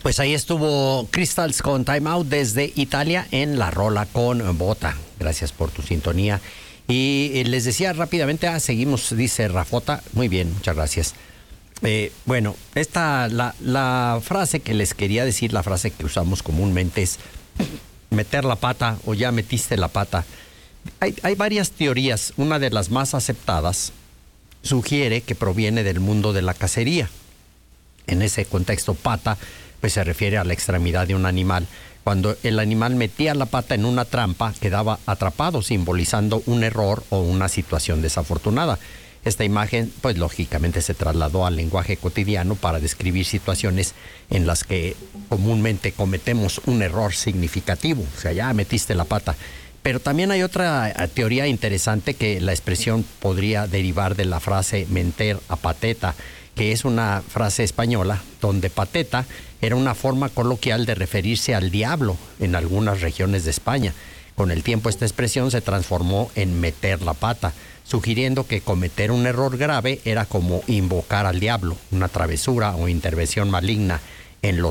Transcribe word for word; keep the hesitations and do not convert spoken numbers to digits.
Pues ahí estuvo Crystals con Time Out desde Italia en La Rola con Bota. Gracias por tu sintonía. Y les decía rápidamente, ah, seguimos, dice Rafota. Muy bien, muchas gracias. Eh, bueno, esta, la, la frase que les quería decir, la frase que usamos comúnmente es meter la pata o ya metiste la pata. Hay, hay varias teorías. Una de las más aceptadas sugiere que proviene del mundo de la cacería. En ese contexto, pata pues se refiere a la extremidad de un animal. Cuando el animal metía la pata en una trampa, quedaba atrapado, simbolizando un error o una situación desafortunada. Esta imagen, pues lógicamente se trasladó al lenguaje cotidiano para describir situaciones en las que comúnmente cometemos un error significativo. O sea, ya metiste la pata. Pero también hay otra teoría interesante, que la expresión podría derivar de la frase mentir a pateta, que es una frase española donde pateta era una forma coloquial de referirse al diablo en algunas regiones de España. Con el tiempo esta expresión se transformó en meter la pata, sugiriendo que cometer un error grave era como invocar al diablo, una travesura o intervención maligna en los